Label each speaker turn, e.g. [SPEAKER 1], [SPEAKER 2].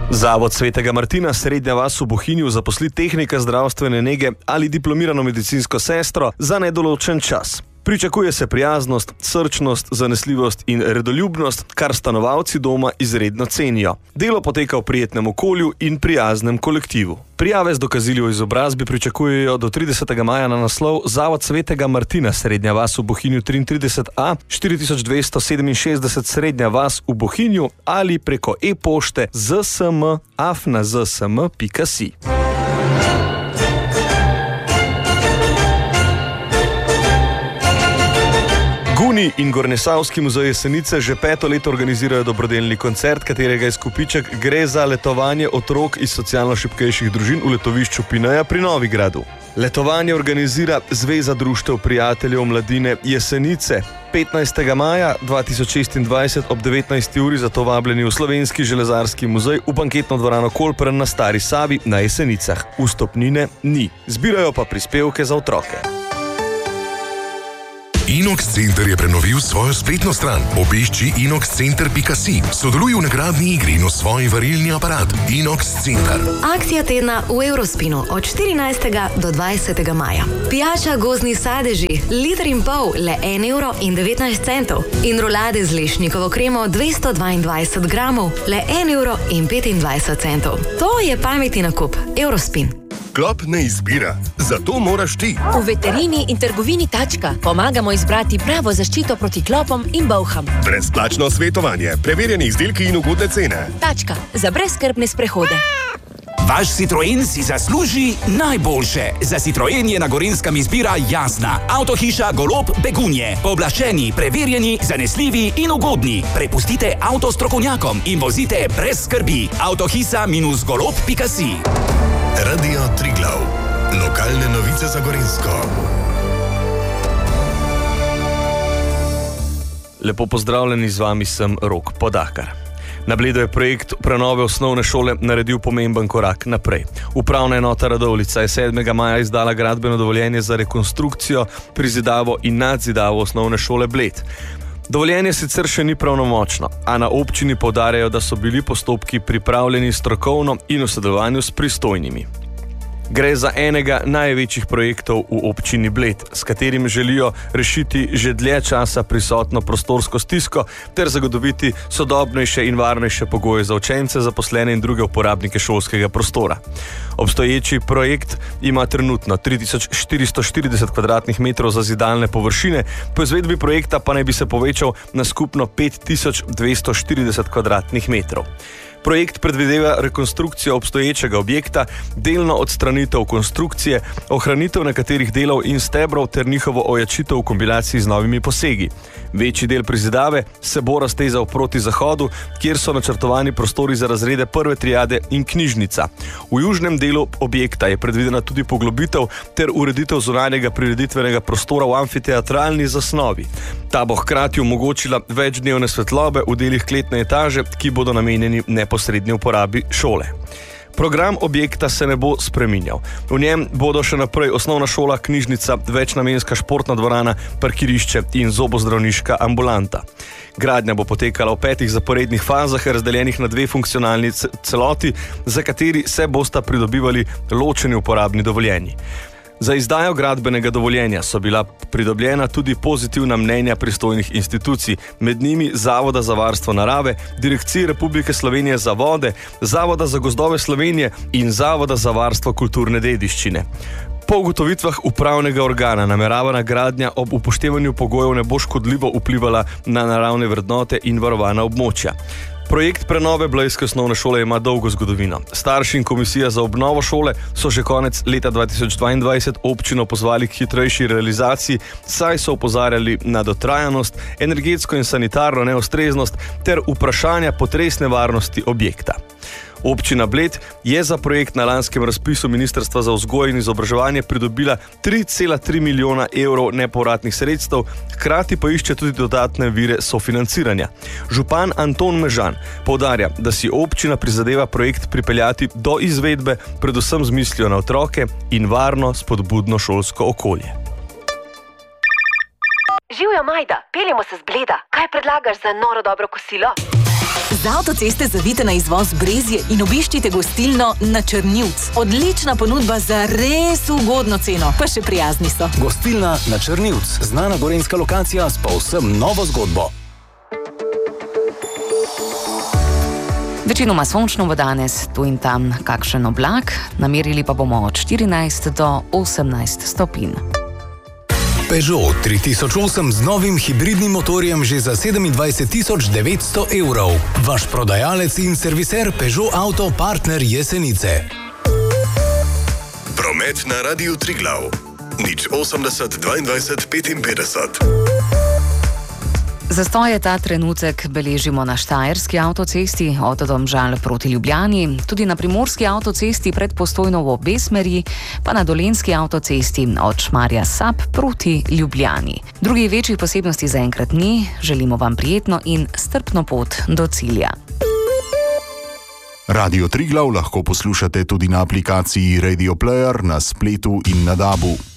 [SPEAKER 1] Zavod Svetega Martina Srednja vas v Bohinju zaposli tehnika zdravstvene nege ali diplomirano medicinsko sestro za nedoločen čas. Pričakuje se prijaznost, srčnost, zanesljivost in redoljubnost, kar stanovalci doma izredno cenijo. Delo poteka v prijetnem okolju in prijaznem kolektivu. Prijave z dokazili o izobrazbi pričakujejo do 30. maja na naslov Zavod Svetega Martina Srednja vas v Bohinju 33A 4267 Srednja vas v Bohinju ali preko e-pošte zsm@zsm.si. Guni in Gornesavski muzej Jesenice že 5. leto organizirajo dobrodelni koncert, katerega izkupiček gre za letovanje otrok iz socialno šibkejših družin v letovišču Pineja pri Novigradu. Letovanje organizira Zveza društev prijateljev mladine Jesenice. 15. maja 2026 ob 19. uri zato vabljeni v Slovenski železarski muzej v banketno dvorano Kolpren na Stari Savi na Jesenicah. Vstopnine ni. Zbirajo pa prispevke za otroke.
[SPEAKER 2] Inox Center je prenovil svojo spletno stran. Obišči inoxcenter.si. Sodeluj v nagradni igri in osvoji varilni aparat. Inox Center.
[SPEAKER 3] Akcija tedna v Eurospinu od 14. do 20. maja. Pijača gozdni sadeži, 1,5 l, le 1,19 €. In rolade z lešnikovo kremo 222 gramov, le 1,25 €. To je pametni nakup. Eurospin.
[SPEAKER 2] Klop ne izbira, zato moraš ti.
[SPEAKER 4] V veterini in trgovini Tačka pomagamo izbrati pravo zaščito proti klopom in bolham.
[SPEAKER 2] Brezplačno svetovanje, preverjeni izdelki in ugodne cene.
[SPEAKER 4] Tačka, za brezskrbne sprehode.
[SPEAKER 5] Vaš Citroen si zasluži najboljše. Za Citroen je na Gorenjskem izbira jasna. Avtohiša Golob Begunje. Pooblaščeni, preverjeni, zanesljivi in ugodni. Prepustite avto strokovnjakom in vozite brez skrbi. Avtohisa-golob.si.
[SPEAKER 2] Radio Triglav. Lokalne novice za Gorenjsko.
[SPEAKER 1] Lepo pozdravljeni, z vami sem Rok Podakar. Na Bledu je projekt prenove osnovne šole naredil pomemben korak naprej. Upravna enota Radovljica je 7. maja izdala gradbeno dovoljenje za rekonstrukcijo, prizidavo in nadzidavo osnovne šole Bled. Dovoljenje sicer še ni pravnomočno, a na občini poudarjajo, da so bili postopki pripravljeni strokovno in v sodelovanju s pristojnimi. Gre za enega največjih projektov v občini Bled, s katerim želijo rešiti že dlje časa prisotno prostorsko stisko ter zagotoviti sodobnejše in varnejše pogoje za učence, zaposlene in druge uporabnike šolskega prostora. Obstoječi projekt ima trenutno 3440 kvadratnih metrov zazidalne površine, po izvedbi projekta pa naj bi se povečal na skupno 5240 kvadratnih metrov. Projekt predvideva rekonstrukcijo obstoječega objekta, delno odstranitev konstrukcije, ohranitev nekaterih delov in stebrov ter njihovo ojačitev v kombinaciji z novimi posegi. Večji del prizidave se bo raztezal proti zahodu, kjer so načrtovani prostori za razrede prve triade in knjižnica. V južnem delu objekta je predvidena tudi poglobitev ter ureditev zunanjega prireditvenega prostora v amfiteatralni zasnovi. Ta bo hkrati omogočila večdnevne svetlobe v delih kletne etaže, ki bodo namenjeni neposredni uporabi šole. Program objekta se ne bo spreminjal. V njem bodo še naprej osnovna šola, knjižnica, večnamenska športna dvorana, parkirišče in zobozdravniška ambulanta. Gradnja bo potekala v 5 zaporednih fazah, razdeljenih na 2 funkcionalni celoti, za kateri se bosta pridobivali ločeni uporabni dovoljenji. Za izdajo gradbenega dovoljenja so bila pridobljena tudi pozitivna mnenja pristojnih institucij, med njimi Zavoda za varstvo narave, Direkcije Republike Slovenije za vode, Zavoda za gozdove Slovenije in Zavoda za varstvo kulturne dediščine. Po ugotovitvah upravnega organa nameravana gradnja ob upoštevanju pogojev ne bo škodljivo vplivala na naravne vrednote in varovana območja. Projekt prenove blejske osnovne šole ima dolgo zgodovino. Starši in komisija za obnovo šole so že konec leta 2022 občino pozvali k hitrejši realizaciji, saj so opozarjali na dotrajanost, energetsko in sanitarno neustreznost ter vprašanja potresne varnosti objekta. Občina Bled je za projekt na lanskem razpisu Ministrstva za vzgojo in izobraževanje pridobila 3,3 milijona evrov nepovratnih sredstev, hkrati pa išče tudi dodatne vire sofinanciranja. Župan Anton Mežan poudarja, da si občina prizadeva projekt pripeljati do izvedbe, predvsem z mislijo na otroke in varno, spodbudno šolsko okolje.
[SPEAKER 6] Živjo, Majda, peljemo se z Bleda. Kaj predlagaš za noro dobro kosilo? Z avtoceste zavite na izvoz Brezje in obiščite gostilno Na Črnivc. Odlična ponudba za res ugodno ceno, pa še prijazni so.
[SPEAKER 7] Gostilna Na Črnivc, znana gorenjska lokacija s povsem novo zgodbo.
[SPEAKER 8] Večinoma sončno bo danes, tu in tam kakšen oblak, namerili pa bomo od 14 do 18 stopinj.
[SPEAKER 9] Peugeot 3008 z novim hibridnim motorjem že za 27.900 evrov. Vaš prodajalec in serviser Peugeot Auto partner Jesenice.
[SPEAKER 2] Promet na Radiu Triglav. 080 22 55.
[SPEAKER 8] Zastoje ta trenutek beležimo na Štajerski avtocesti od Domžal proti Ljubljani, tudi na Primorski avtocesti pred Postojno v obe smeri, pa na Dolenjski avtocesti od Šmarja Sap proti Ljubljani. Drugih večjih posebnosti zaenkrat ni, želimo vam prijetno in strpno pot do cilja.
[SPEAKER 10] Radio Triglav lahko poslušate tudi na aplikaciji Radio Player, na spletu in na DAB-u.